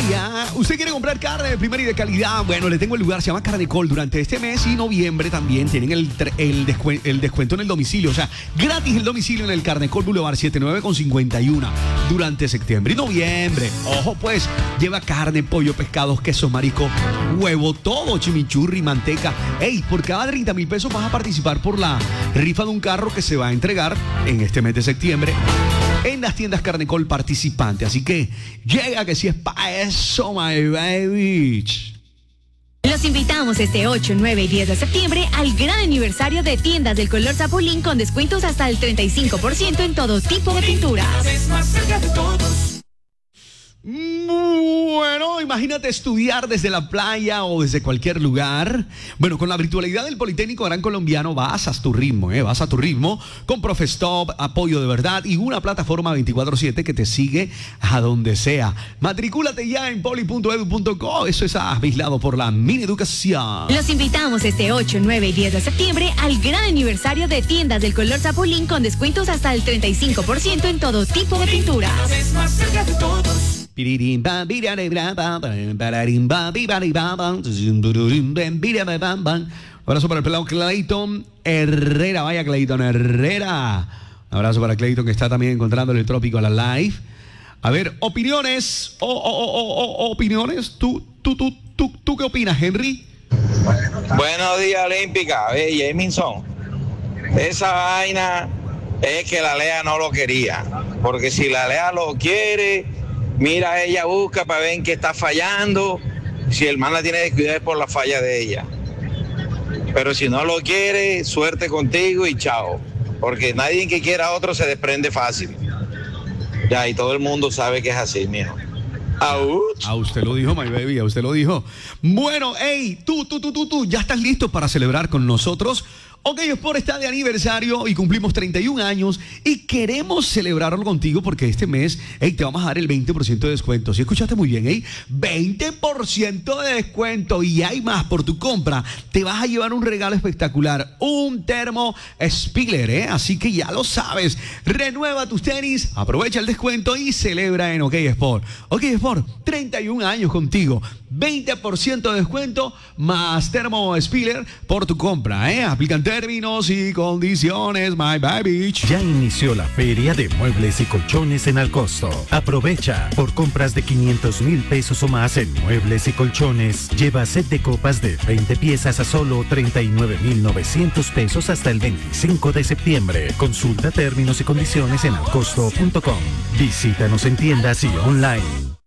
día. ¿Usted quiere comprar carne de primera y de calidad? Bueno, le tengo el lugar, se llama Carnecol. Durante este mes y noviembre también tienen el descuento en el domicilio. O sea, gratis el domicilio en el Carnecol Boulevard 79,51 durante septiembre y noviembre. Ojo pues, lleva carne, pollo, pescados, queso, marisco, huevo, todo, chimichurri, manteca. Ey, por cada 30,000 pesos vas a participar por la rifa de un carro que se va a entregar en este mes de septiembre en las tiendas Carnecol participantes. Así que llega, que si es pa' eso, my baby. Los invitamos este 8, 9 y 10 de septiembre al gran aniversario de Tiendas del Color Zapolín con descuentos hasta el 35% en todo tipo de pinturas. Bueno, imagínate estudiar desde la playa o desde cualquier lugar. Bueno, con la virtualidad del Politécnico Gran Colombiano vas a tu ritmo, vas a tu ritmo, con Profestop, apoyo de verdad y una plataforma 24/7 que te sigue a donde sea. Matricúlate ya en poli.edu.co, eso es aislado por la Mini Educación. Los invitamos este 8, 9 y 10 de septiembre al gran aniversario de Tiendas del Color Zapolín con descuentos hasta el 35% en todo tipo de pinturas. Un abrazo para el pelado Clayton Herrera. Vaya, Clayton Herrera. Un abrazo para Clayton, que está también encontrando el trópico a la live. A ver, opiniones. Opiniones. ¿Tú qué opinas, Henry? Buenos días, Olímpica. Jameson, esa vaina es que la Lea no lo quería. Porque si la Lea lo quiere, mira, ella busca para ver en qué está fallando. Si el man la tiene descuidada es por la falla de ella. Pero si no lo quiere, suerte contigo y chao. Porque nadie que quiera a otro se desprende fácil. Ya, y todo el mundo sabe que es así, mijo. A usted lo dijo, my baby, a usted lo dijo. Bueno, hey, tú, ¿ya estás listo para celebrar con nosotros? OK Sport está de aniversario y cumplimos 31 años y queremos celebrarlo contigo porque este mes, hey, te vamos a dar el 20% de descuento. ¿Sí escuchaste muy bien, hey? 20% de descuento y hay más. Por tu compra te vas a llevar un regalo espectacular, un termo Spiller, Así que ya lo sabes. Renueva tus tenis, aprovecha el descuento y celebra en OK Sport. OK Sport, 31 años contigo. 20% de descuento más termo Spiller por tu compra, Aplican términos y condiciones, my baby. Ya inició la feria de muebles y colchones en Alcosto. Aprovecha. Por compras de 500,000 pesos o más en muebles y colchones, lleva set de copas de 20 piezas a solo 39,900 pesos hasta el 25 de septiembre. Consulta términos y condiciones en alcosto.com. Visítanos en tiendas y online.